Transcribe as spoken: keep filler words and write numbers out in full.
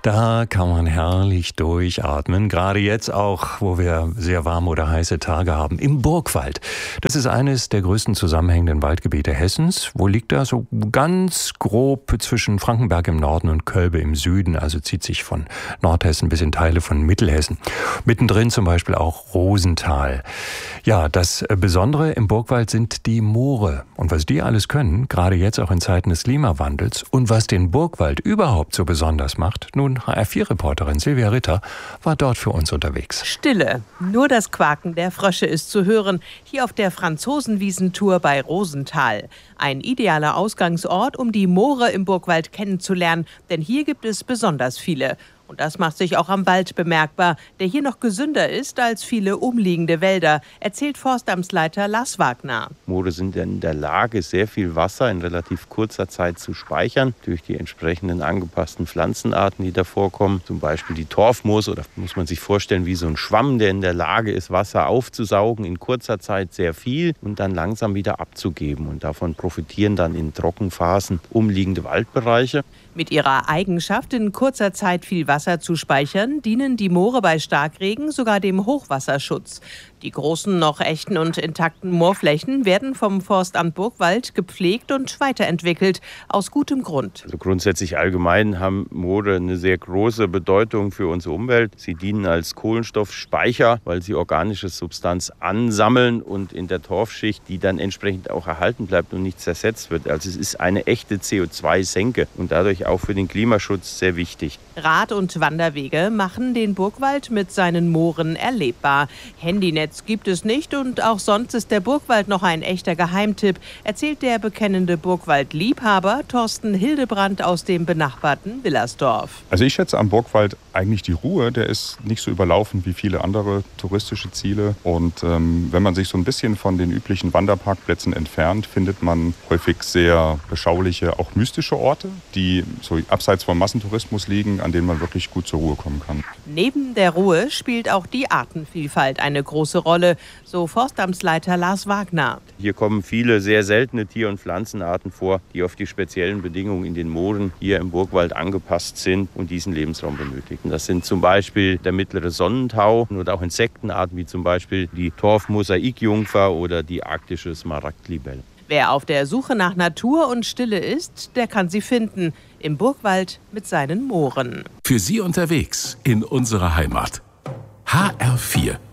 Da kann man herrlich durchatmen, gerade jetzt auch, wo wir sehr warme oder heiße Tage haben, im Burgwald. Das ist eines der größten zusammenhängenden Waldgebiete Hessens. Wo liegt das? So ganz grob zwischen Frankenberg im Norden und Kölbe im Süden, also zieht sich von Nordhessen bis in Teile von Mittelhessen. Mittendrin zum Beispiel auch Rosenthal. Ja, das Besondere im Burgwald sind die Moore. Und was die alles können, gerade jetzt auch in Zeiten des Klimawandels, und was den Burgwald überhaupt so besonders macht, nun, H R vier Reporterin Silvia Ritter war dort für uns unterwegs. Stille. Nur das Quaken der Frösche ist zu hören, hier auf der Franzosenwiesentour bei Rosenthal. Ein idealer Ausgangsort, um die Moore im Burgwald kennenzulernen, denn hier gibt es besonders viele. Und das macht sich auch am Wald bemerkbar, der hier noch gesünder ist als viele umliegende Wälder, erzählt Forstamtsleiter Lars Wagner. Moore sind in der Lage, sehr viel Wasser in relativ kurzer Zeit zu speichern, durch die entsprechenden angepassten Pflanzenarten, die da vorkommen. Zum Beispiel die Torfmoos, oder muss man sich vorstellen wie so ein Schwamm, der in der Lage ist, Wasser aufzusaugen, in kurzer Zeit sehr viel und dann langsam wieder abzugeben. Und davon profitieren dann in Trockenphasen umliegende Waldbereiche. Mit ihrer Eigenschaft, in kurzer Zeit viel Wasser zu speichern, dienen die Moore bei Starkregen sogar dem Hochwasserschutz. Die großen, noch echten und intakten Moorflächen werden vom Forstamt Burgwald gepflegt und weiterentwickelt, aus gutem Grund. Also grundsätzlich allgemein haben Moore eine sehr große Bedeutung für unsere Umwelt. Sie dienen als Kohlenstoffspeicher, weil sie organische Substanz ansammeln und in der Torfschicht, die dann entsprechend auch erhalten bleibt und nicht zersetzt wird. Also es ist eine echte C O zwei Senke und dadurch auch für den Klimaschutz sehr wichtig. Rad- und Wanderwege machen den Burgwald mit seinen Mooren erlebbar. Handynetz gibt es nicht und auch sonst ist der Burgwald noch ein echter Geheimtipp, erzählt der bekennende Burgwald-Liebhaber Thorsten Hildebrand aus dem benachbarten Willersdorf. Also ich schätze am Burgwald eigentlich die Ruhe. Der ist nicht so überlaufen wie viele andere touristische Ziele. Und ähm, wenn man sich so ein bisschen von den üblichen Wanderparkplätzen entfernt, findet man häufig sehr beschauliche, auch mystische Orte, die so abseits vom Massentourismus liegen, an denen man wirklich gut zur Ruhe kommen kann. Neben der Ruhe spielt auch die Artenvielfalt eine große Rolle, so Forstamtsleiter Lars Wagner. Hier kommen viele sehr seltene Tier- und Pflanzenarten vor, die auf die speziellen Bedingungen in den Mooren hier im Burgwald angepasst sind und diesen Lebensraum benötigen. Das sind zum Beispiel der mittlere Sonnentau oder auch Insektenarten wie zum Beispiel die Torfmosaikjungfer oder die arktische Smaragdlibelle. Wer auf der Suche nach Natur und Stille ist, der kann sie finden im Burgwald mit seinen Mooren. Für Sie unterwegs in unserer Heimat. H R vier